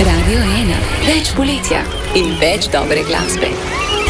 Radio 1. Več poletja in več dobre glasbe.